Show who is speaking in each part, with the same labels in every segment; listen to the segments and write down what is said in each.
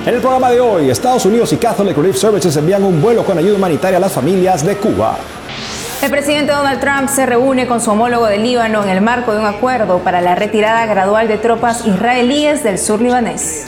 Speaker 1: En el programa de hoy, Estados Unidos y Catholic Relief Services envían un vuelo con ayuda humanitaria a las familias de Cuba.
Speaker 2: El presidente Donald Trump se reúne con su homólogo de Líbano en el marco de un acuerdo para la retirada gradual de tropas israelíes del sur libanés.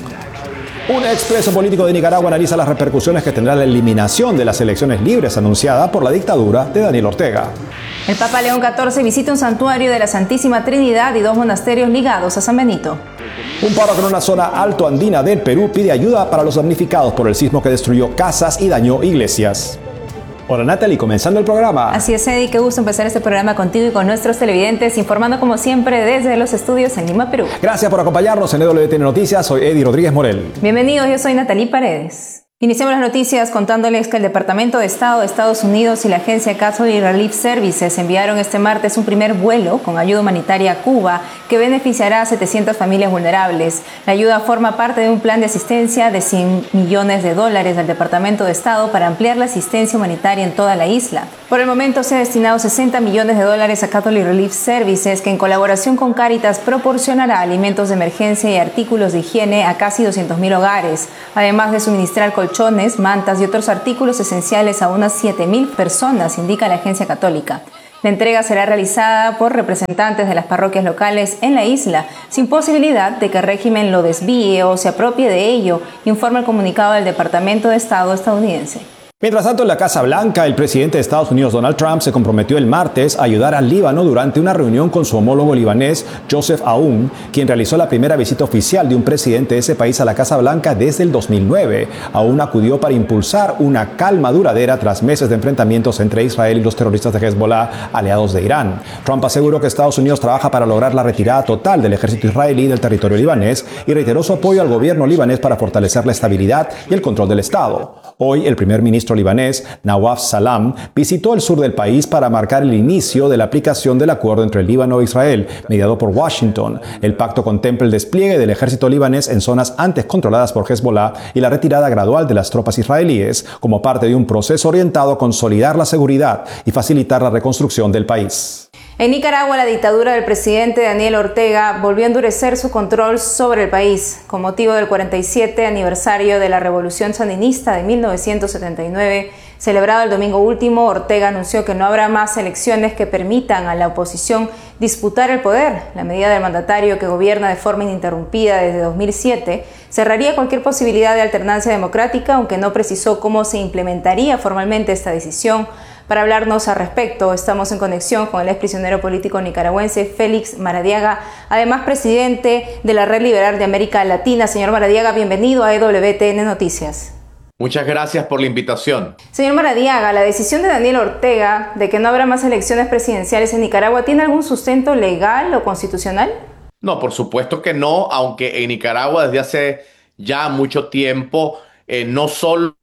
Speaker 1: Un expreso político de Nicaragua analiza las repercusiones que tendrá la eliminación de las elecciones libres anunciada por la dictadura de Daniel Ortega.
Speaker 2: El Papa León XIV visita un santuario de la Santísima Trinidad y 2 monasterios ligados a San Benito.
Speaker 1: Un párroco en una zona altoandina del Perú pide ayuda para los damnificados por el sismo que destruyó casas y dañó iglesias. Hola Natalie, comenzando el programa.
Speaker 2: Así es, Eddie, qué gusto empezar este programa contigo y con nuestros televidentes, informando como siempre desde los estudios en Lima, Perú.
Speaker 1: Gracias por acompañarnos en EWTN Noticias, soy Eddie Rodríguez Morel.
Speaker 2: Bienvenidos, yo soy Natalie Paredes. Iniciamos las noticias contándoles que el Departamento de Estado de Estados Unidos y la agencia Catholic Relief Services enviaron este martes un primer vuelo con ayuda humanitaria a Cuba que beneficiará a 700 familias vulnerables. La ayuda forma parte de un plan de asistencia de $100 millones del Departamento de Estado para ampliar la asistencia humanitaria en toda la isla. Por el momento se ha destinado $60 millones a Catholic Relief Services, que en colaboración con Cáritas proporcionará alimentos de emergencia y artículos de higiene a casi 200.000 hogares, además de suministrar colchones, mantas y otros artículos esenciales a unas 7.000 personas, indica la agencia católica. La entrega será realizada por representantes de las parroquias locales en la isla, sin posibilidad de que el régimen lo desvíe o se apropie de ello, informa el comunicado del Departamento de Estado estadounidense.
Speaker 1: Mientras tanto, en la Casa Blanca, el presidente de Estados Unidos, Donald Trump, se comprometió el martes a ayudar al Líbano durante una reunión con su homólogo libanés, Joseph Aoun, quien realizó la primera visita oficial de un presidente de ese país a la Casa Blanca desde el 2009. Aoun acudió para impulsar una calma duradera tras meses de enfrentamientos entre Israel y los terroristas de Hezbollah, aliados de Irán. Trump aseguró que Estados Unidos trabaja para lograr la retirada total del ejército israelí del territorio libanés y reiteró su apoyo al gobierno libanés para fortalecer la estabilidad y el control del Estado. Hoy, el primer ministro libanés, Nawaf Salam, visitó el sur del país para marcar el inicio de la aplicación del acuerdo entre el Líbano e Israel, mediado por Washington. El pacto contempla el despliegue del ejército libanés en zonas antes controladas por Hezbollah y la retirada gradual de las tropas israelíes, como parte de un proceso orientado a consolidar la seguridad y facilitar la reconstrucción del país.
Speaker 2: En Nicaragua, la dictadura del presidente Daniel Ortega volvió a endurecer su control sobre el país. Con motivo del 47 aniversario de la Revolución Sandinista de 1979, celebrado el domingo último, Ortega anunció que no habrá más elecciones que permitan a la oposición disputar el poder. La medida del mandatario, que gobierna de forma ininterrumpida desde 2007, cerraría cualquier posibilidad de alternancia democrática, aunque no precisó cómo se implementaría formalmente esta decisión. Para hablarnos al respecto, estamos en conexión con el exprisionero político nicaragüense Félix Maradiaga, además presidente de la Red Liberal de América Latina. Señor Maradiaga, bienvenido a EWTN Noticias.
Speaker 3: Muchas gracias por la invitación.
Speaker 2: Señor Maradiaga, ¿la decisión de Daniel Ortega de que no habrá más elecciones presidenciales en Nicaragua tiene algún sustento legal o constitucional?
Speaker 3: No, por supuesto que no, aunque en Nicaragua desde hace ya mucho tiempo no solo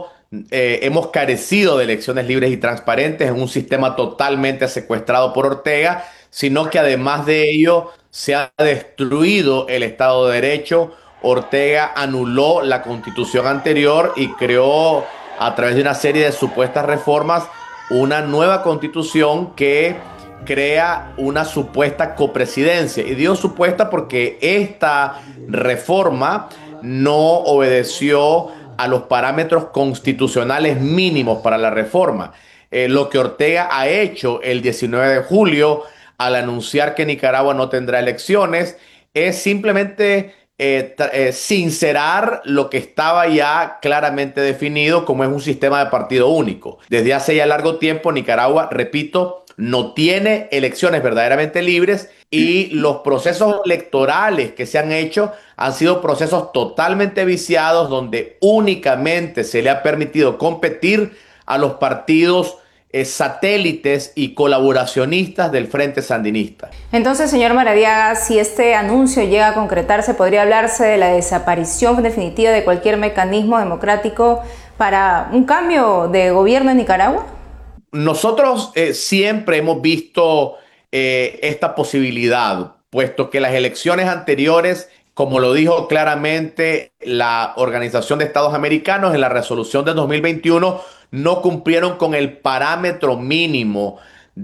Speaker 3: hemos carecido de elecciones libres y transparentes en un sistema totalmente secuestrado por Ortega, sino que además de ello se ha destruido el Estado de Derecho. Ortega anuló la constitución anterior y creó, a través de una serie de supuestas reformas, una nueva constitución que crea una supuesta copresidencia. Y digo supuesta porque esta reforma no obedeció a los parámetros constitucionales mínimos para la reforma. Lo que Ortega ha hecho el 19 de julio al anunciar que Nicaragua no tendrá elecciones es simplemente sincerar lo que estaba ya claramente definido, como es un sistema de partido único. Desde hace ya largo tiempo Nicaragua, repito, no tiene elecciones verdaderamente libres y los procesos electorales que se han hecho han sido procesos totalmente viciados, donde únicamente se le ha permitido competir a los partidos satélites y colaboracionistas del Frente Sandinista.
Speaker 2: Entonces, señor Maradiaga, si este anuncio llega a concretarse, ¿podría hablarse de la desaparición definitiva de cualquier mecanismo democrático para un cambio de gobierno en Nicaragua?
Speaker 3: Nosotros siempre hemos visto esta posibilidad, puesto que las elecciones anteriores, como lo dijo claramente la Organización de Estados Americanos en la resolución de 2021, no cumplieron con el parámetro mínimo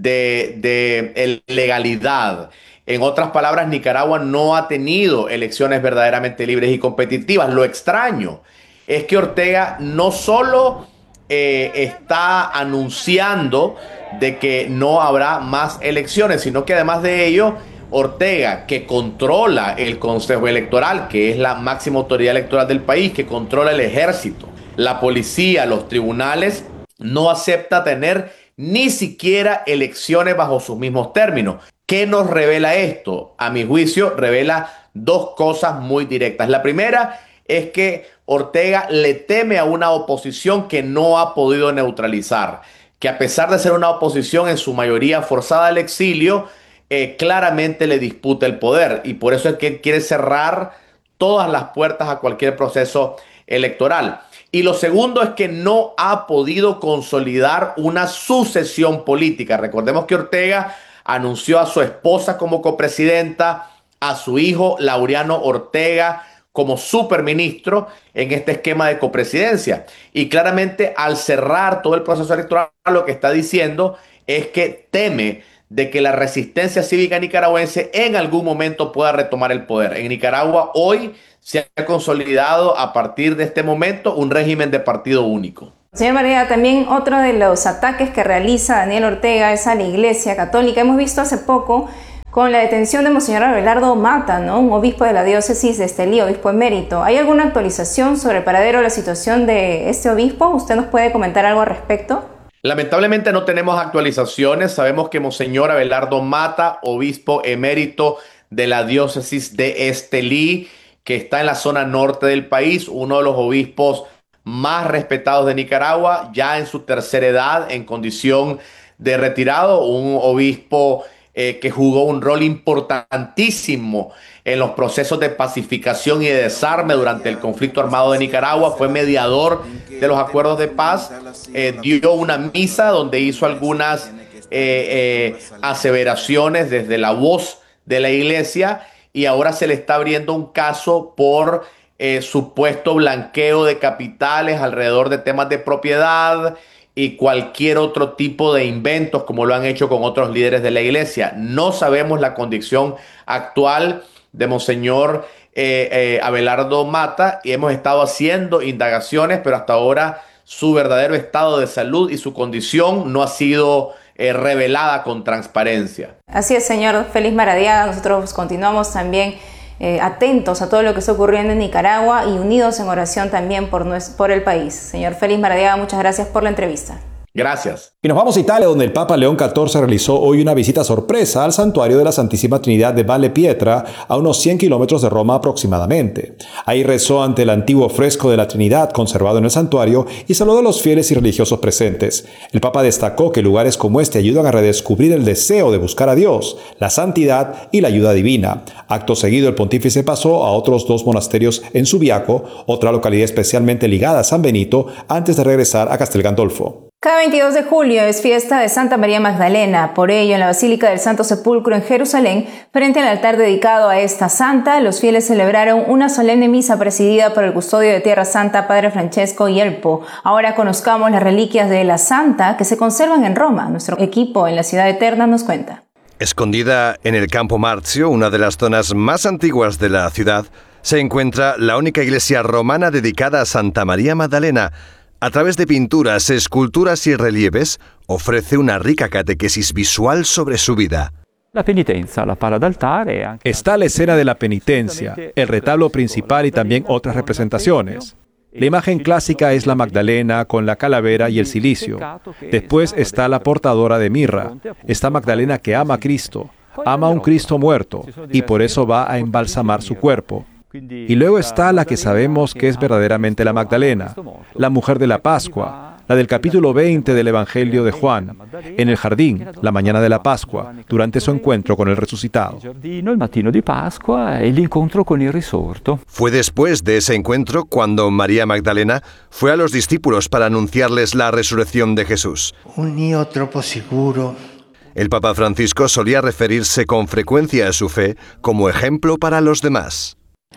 Speaker 3: de legalidad. En otras palabras, Nicaragua no ha tenido elecciones verdaderamente libres y competitivas. Lo extraño es que Ortega no solo está anunciando de que no habrá más elecciones, sino que además de ello, Ortega, que controla el Consejo Electoral, que es la máxima autoridad electoral del país, que controla el ejército, la policía, los tribunales, no acepta tener ni siquiera elecciones bajo sus mismos términos. ¿Qué nos revela esto? A mi juicio, revela dos cosas muy directas. La primera es que Ortega le teme a una oposición que no ha podido neutralizar, que a pesar de ser una oposición en su mayoría forzada al exilio, claramente le disputa el poder, y por eso es que él quiere cerrar todas las puertas a cualquier proceso electoral. Y lo segundo es que no ha podido consolidar una sucesión política. Recordemos que Ortega anunció a su esposa como copresidenta, a su hijo Laureano Ortega como superministro en este esquema de copresidencia. Y claramente al cerrar todo el proceso electoral, lo que está diciendo es que teme de que la resistencia cívica nicaragüense en algún momento pueda retomar el poder. En Nicaragua hoy se ha consolidado a partir de este momento un régimen de partido único.
Speaker 2: Señor Maradiaga, también otro de los ataques que realiza Daniel Ortega es a la Iglesia Católica. Hemos visto hace poco con la detención de Monseñor Abelardo Mata, ¿no?, un obispo de la diócesis de Estelí, obispo emérito. ¿Hay alguna actualización sobre el paradero de la situación de este obispo? ¿Usted nos puede comentar algo al respecto?
Speaker 3: Lamentablemente no tenemos actualizaciones. Sabemos que Monseñor Abelardo Mata, obispo emérito de la diócesis de Estelí, que está en la zona norte del país, uno de los obispos más respetados de Nicaragua, ya en su tercera edad, en condición de retirado, un obispo que jugó un rol importantísimo en los procesos de pacificación y de desarme durante el conflicto armado de Nicaragua, fue mediador de los acuerdos de paz, dio una misa donde hizo algunas aseveraciones desde la voz de la iglesia, y ahora se le está abriendo un caso por supuesto blanqueo de capitales alrededor de temas de propiedad y cualquier otro tipo de inventos, como lo han hecho con otros líderes de la iglesia. No sabemos la condición actual de Monseñor Abelardo Mata, y hemos estado haciendo indagaciones, pero hasta ahora su verdadero estado de salud y su condición no ha sido revelada con transparencia.
Speaker 2: Así es, señor Félix Maradiaga. Nosotros continuamos también atentos a todo lo que está ocurriendo en Nicaragua y unidos en oración también por el país. Señor Félix Maradiaga, muchas gracias por la entrevista.
Speaker 3: Gracias.
Speaker 1: Y nos vamos a Italia, donde el Papa León XIV realizó hoy una visita sorpresa al santuario de la Santísima Trinidad de Valle Pietra, a unos 100 kilómetros de Roma aproximadamente. Ahí rezó ante el antiguo fresco de la Trinidad conservado en el santuario y saludó a los fieles y religiosos presentes. El Papa destacó que lugares como este ayudan a redescubrir el deseo de buscar a Dios, la santidad y la ayuda divina. Acto seguido, el pontífice pasó a otros 2 monasterios en Subiaco, otra localidad especialmente ligada a San Benito, antes de regresar a Castel Gandolfo.
Speaker 2: Cada 22 de julio es fiesta de Santa María Magdalena. Por ello, en la Basílica del Santo Sepulcro en Jerusalén, frente al altar dedicado a esta santa, los fieles celebraron una solemne misa presidida por el custodio de Tierra Santa, Padre Francesco Yelpo. Ahora conozcamos las reliquias de la santa que se conservan en Roma. Nuestro equipo en la Ciudad Eterna nos cuenta.
Speaker 4: Escondida en el Campo Marzio, una de las zonas más antiguas de la ciudad, se encuentra la única iglesia romana dedicada a Santa María Magdalena. A través de pinturas, esculturas y relieves, ofrece una rica catequesis visual sobre su vida.
Speaker 1: Está la escena de la penitencia, el retablo principal y también otras representaciones. La imagen clásica es la Magdalena con la calavera y el cilicio. Después está la portadora de mirra. Esta Magdalena que ama a Cristo, ama a un Cristo muerto, y por eso va a embalsamar su cuerpo. Y luego está la que sabemos que es verdaderamente la Magdalena, la mujer de la Pascua, la del capítulo 20 del Evangelio de Juan, en el jardín, la mañana de la Pascua, durante su encuentro con el resucitado.
Speaker 4: Fue después de ese encuentro cuando María Magdalena fue a los discípulos para anunciarles la resurrección de Jesús. El Papa Francisco solía referirse con frecuencia a su fe como ejemplo para los demás.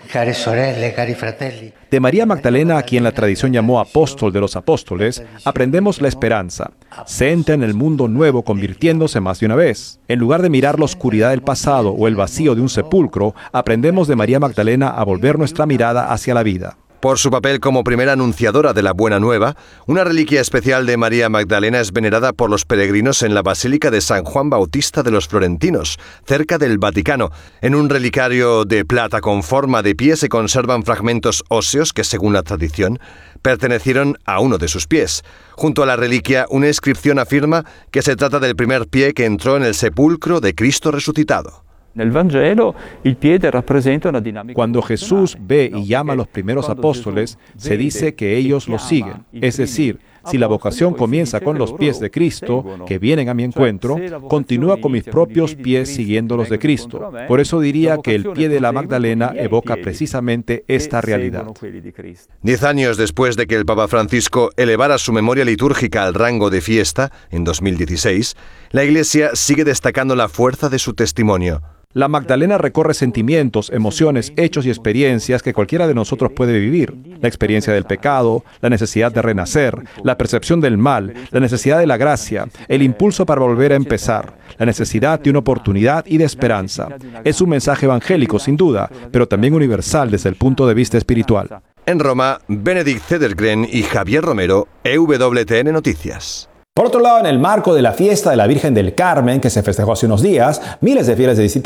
Speaker 1: De María Magdalena, a quien la tradición llamó apóstol de los apóstoles, aprendemos la esperanza. Se entra en el mundo nuevo convirtiéndose más de una vez. En lugar de mirar la oscuridad del pasado o el vacío de un sepulcro, aprendemos de María Magdalena a volver nuestra mirada hacia la vida.
Speaker 4: Por su papel como primera anunciadora de la Buena Nueva, una reliquia especial de María Magdalena es venerada por los peregrinos en la Basílica de San Juan Bautista de los Florentinos, cerca del Vaticano. En un relicario de plata con forma de pie se conservan fragmentos óseos que, según la tradición, pertenecieron a uno de sus pies. Junto a la reliquia, una inscripción afirma que se trata del primer pie que entró en el sepulcro de Cristo resucitado.
Speaker 1: Cuando Jesús ve y llama a los primeros apóstoles, se dice que ellos lo siguen. Es decir, si la vocación comienza con los pies de Cristo, que vienen a mi encuentro, continúa con mis propios pies siguiendo los de Cristo. Por eso diría que el pie de la Magdalena evoca precisamente esta realidad.
Speaker 4: 10 años después de que el Papa Francisco elevara su memoria litúrgica al rango de fiesta, en 2016, la Iglesia sigue destacando la fuerza de su testimonio.
Speaker 1: La Magdalena recorre sentimientos, emociones, hechos y experiencias que cualquiera de nosotros puede vivir. La experiencia del pecado, la necesidad de renacer, la percepción del mal, la necesidad de la gracia, el impulso para volver a empezar, la necesidad de una oportunidad y de esperanza. Es un mensaje evangélico, sin duda, pero también universal desde el punto de vista espiritual.
Speaker 4: En Roma, Benedict Cedergren y Javier Romero, EWTN Noticias.
Speaker 1: Por otro lado, en el marco de la fiesta de la Virgen del Carmen, que se festejó hace unos días, miles de fieles de distintas